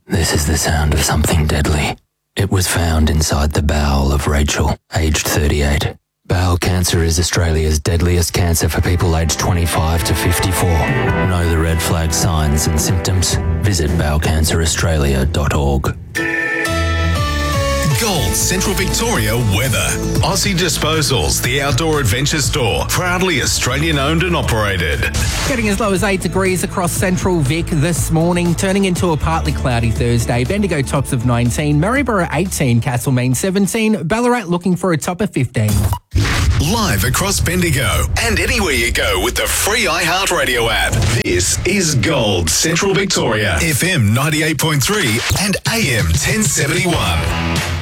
This is the sound of something deadly. It was found inside the bowel of Rachel, aged 38. Bowel cancer is Australia's deadliest cancer for people aged 25 to 54. Know the red flag signs and symptoms? Visit bowelcanceraustralia.org. Gold Central Victoria weather. Aussie Disposals, the outdoor adventure store, proudly Australian owned and operated. Getting as low as 8 degrees across central Vic this morning, turning into a partly cloudy Thursday. Bendigo tops of 19, Maryborough 18, Castlemaine 17, Ballarat looking for a top of 15. Live across Bendigo and anywhere you go with the free iHeartRadio app. This is Gold Central Victoria, FM 98.3 and AM 1071.